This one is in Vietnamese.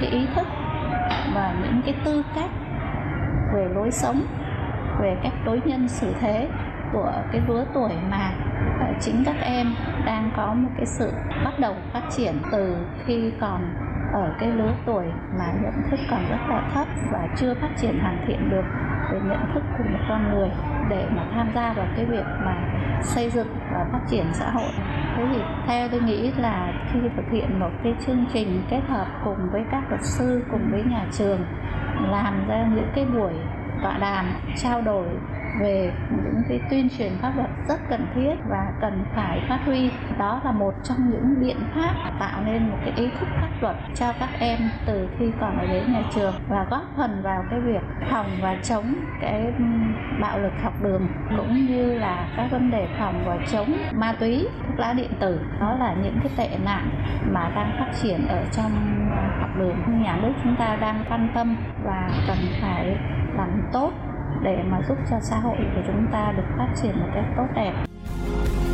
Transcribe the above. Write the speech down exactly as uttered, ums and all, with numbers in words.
cái ý thức và những cái tư cách về lối sống, về cách đối nhân xử thế của cái lứa tuổi mà chính các em đang có một cái sự bắt đầu phát triển từ khi còn ở cái lứa tuổi mà nhận thức còn rất là thấp và chưa phát triển hoàn thiện được về nhận thức của một con người để mà tham gia vào cái việc mà xây dựng và phát triển xã hội. Thế thì theo tôi nghĩ là khi thực hiện một cái chương trình kết hợp cùng với các luật sư, cùng với nhà trường, làm ra những cái buổi tọa đàm trao đổi về những cái tuyên truyền pháp luật rất cần thiết và cần phải phát huy. Đó là một trong những biện pháp tạo nên một cái ý thức pháp luật cho các em từ khi còn ở đến nhà trường và góp phần vào cái việc phòng và chống cái bạo lực học đường, cũng như là các vấn đề phòng và chống ma túy, thuốc lá điện tử. Đó là những cái tệ nạn mà đang phát triển ở trong học đường. Nhà nước chúng ta đang quan tâm và cần phải làm tốt để mà giúp cho xã hội của chúng ta được phát triển một cách tốt đẹp.